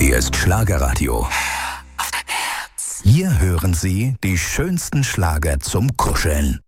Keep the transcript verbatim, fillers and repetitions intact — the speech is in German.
Hier ist Schlagerradio. Hier hören Sie die schönsten Schlager zum Kuscheln.